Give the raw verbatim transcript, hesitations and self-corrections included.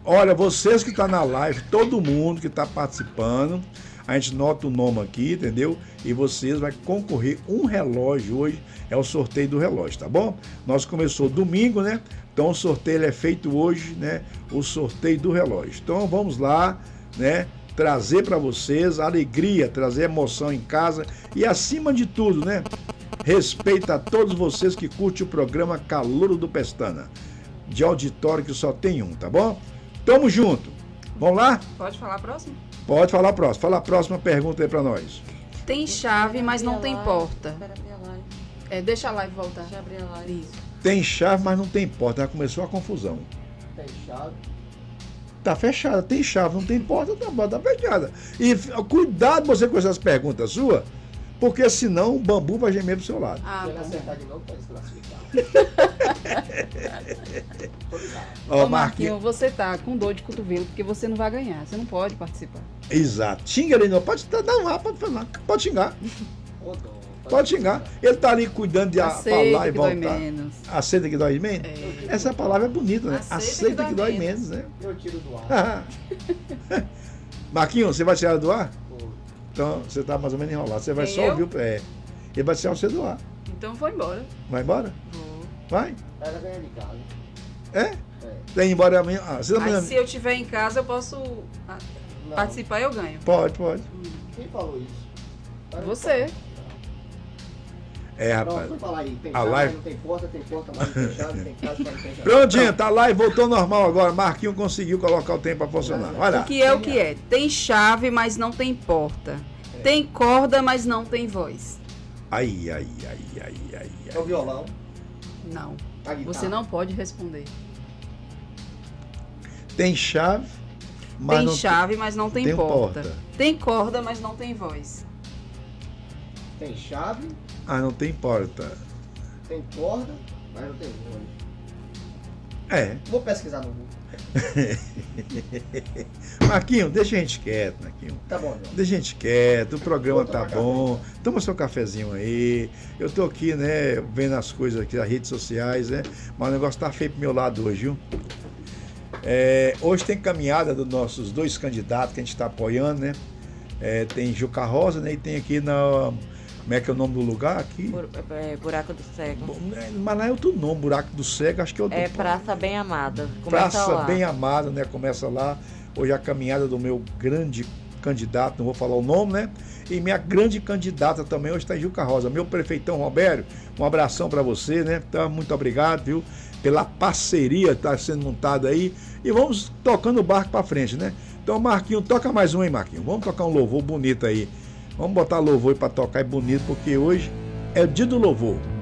Olha, vocês que estão na live, todo mundo que está participando, a gente nota o nome aqui, entendeu? E vocês vão concorrer um relógio hoje, é o sorteio do relógio, tá bom? Nós começou domingo, né? Então o sorteio ele é feito hoje, né? O sorteio do relógio. Então vamos lá, né? Trazer para vocês alegria, trazer emoção em casa e acima de tudo, né? Respeito a todos vocês que curtem o programa Calouro do Pestana, de auditório que só tem um, tá bom? Tamo junto. Vamos lá? Pode falar a próxima? Pode falar a próxima. Fala a próxima pergunta aí pra nós. Tem chave, mas não tem porta. É, deixa a live voltar. Deixa eu abrir a live. Isso. Tem chave, mas não tem porta. Já começou a confusão. Tem chave. Tá fechada. Tem chave, não tem porta, tá, tá fechada. E cuidado você com essas perguntas suas, porque senão o bambu vai gemer pro seu lado. Ah, Se ele bom. acertar de novo, pode desclassificar. Ó, Ô, Marquinhos, você tá com dor de cotovelo porque você não vai ganhar. Você não pode participar. Exato. Xinga ele não. Pode dar um pode falar. Pode xingar. Ô, dó, Pode xingar. Ele tá ali cuidando de a- falar e que dói voltar. menos. Aceita que dói menos? É. Essa palavra é bonita, né? Aceita Aceita, que que dói dói menos, né? Eu tiro do ar. Marquinhos, você vai tirar do ar? Pô, Então, você tá mais ou menos enrolado. Você vai Quem, só eu? ouvir o... É. Ele vai tirar você do ar. Então vou embora. Vai embora? Vou. Vai? ela ganha de casa. É? É. Tem embora amanhã. Ah, você Mas amanhã... se eu estiver em casa, eu posso ah, Não. participar e eu ganho. Pode, pode. Quem falou isso? Você. É, Pronto, rapaz. vamos falar aí. Tem A chave, live- não tem porta, tem porta, mas não tem chave, tem casa, mas não tem chave. Prontinho, tá lá e voltou normal agora. Marquinhos conseguiu colocar o tempo pra funcionar. Vai lá. O que é o que é? Tem chave, mas não tem porta. Tem corda, mas não tem voz. Aí, aí, aí, aí, aí. É o aí. violão, Não. a guitarra. Você não pode responder. Tem chave, mas Tem não chave, mas não tem, tem porta. porta. Tem corda, mas não tem voz. Tem chave, Ah, não tem porta. tem corda, mas não tem voz. É. Vou pesquisar no Google. Marquinhos, deixa a gente quieto, Marquinhos. Tá bom, João. Deixa a gente quieto, o programa Vou tá tomar bom. café. Toma seu cafezinho aí. Eu tô aqui, né, vendo as coisas aqui nas redes sociais, né? Mas o negócio tá feio pro meu lado hoje, viu? É, hoje tem caminhada dos nossos dois candidatos que a gente está apoiando, né? É, tem Juca Rosa, né? E tem aqui na. Como é que é o nome do lugar aqui? Bur- é, Buraco do Cego. Bom, é, Mas não é outro nome, Buraco do Cego, acho que é outro. É Praça Bem Amada. Começa Praça lá. Bem Amada, né? Começa lá. Hoje a caminhada do meu grande candidato, não vou falar o nome, né? E minha grande candidata também hoje está em Juca Rosa. Meu prefeitão Robério, um abração para você, né? Então, muito obrigado, viu? Pela parceria que está sendo montada aí. E vamos tocando o barco para frente, né? Então, Marquinhos, toca mais um aí, Marquinhos. Vamos tocar um louvor bonito aí. Vamos botar louvor aí para tocar, é bonito, porque hoje é o dia do louvor.